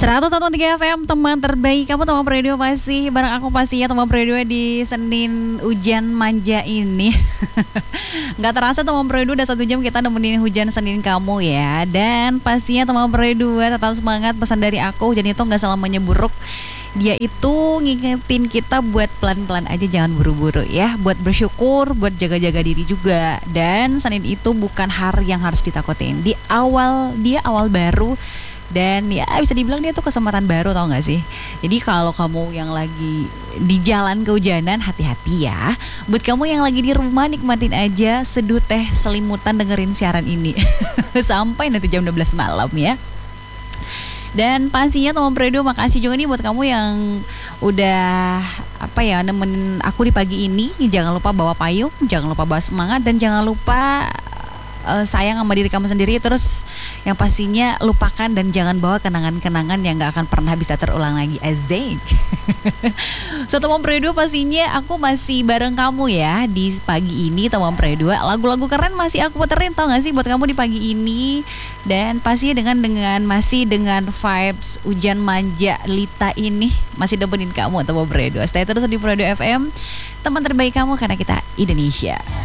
101.3 FM, teman terbaik kamu, teman radio masih bareng aku pastinya, teman radio di Senin hujan manja ini. Nggak terasa teman radio udah 1 jam kita nemenin hujan Senin kamu ya. Dan pastinya teman radio tetap semangat, pesan dari aku, hujan itu nggak selamanya buruk. Dia itu ngingetin kita buat pelan-pelan aja, jangan buru-buru ya. Buat bersyukur, buat jaga-jaga diri juga. Dan Senin itu bukan hari yang harus ditakutin. Dia awal baru. Dan ya bisa dibilang dia tuh kesempatan baru, tau gak sih? Jadi kalau kamu yang lagi di jalan kehujanan, hati-hati ya. Buat kamu yang lagi di rumah, nikmatin aja seduh teh selimutan dengerin siaran ini sampai nanti jam 12 malam ya. Dan pastinya teman radio makasih juga nih buat kamu yang udah nemenin aku di pagi ini. Jangan lupa bawa payung, jangan lupa bawa semangat, dan jangan lupa sayang sama diri kamu sendiri. Terus yang pastinya lupakan dan jangan bawa kenangan-kenangan yang gak akan pernah bisa terulang lagi. Azek. So teman radio pastinya aku masih bareng kamu ya di pagi ini teman radio. Lagu-lagu keren masih aku puterin, tau gak sih, buat kamu di pagi ini. Dan pastinya masih dengan vibes hujan manja Lita ini masih nemenin kamu teman radio. Stay terus di Radio FM, teman terbaik kamu, karena kita Indonesia.